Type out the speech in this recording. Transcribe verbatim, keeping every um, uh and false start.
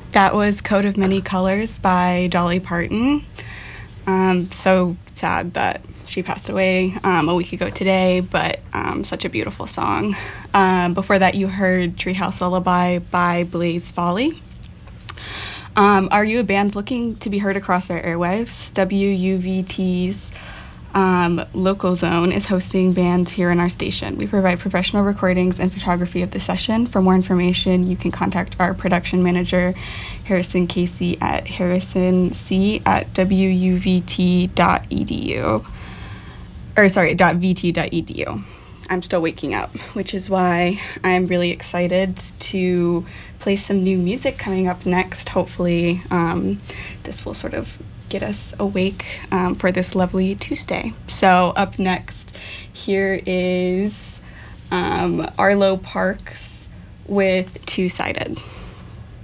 That was Coat of Many Colors by Dolly Parton. Um, so sad that she passed away um, a week ago today, but um, such a beautiful song. Um, before that, you heard Treehouse Lullaby by Blaze Folly. Um, are you a band looking to be heard across our airwaves? W U V T's um, Local Zone is hosting bands here in our station. We provide professional recordings and photography of the session. For more information, you can contact our production manager, Harrison Casey, at harrisonc at w u v t dot e d u. Or sorry, .vt.edu. I'm still waking up, which is why I'm really excited to play some new music coming up next. Hopefully, um, this will sort of get us awake um, for this lovely Tuesday. So up next, here is um, Arlo Parks with Two-Sided.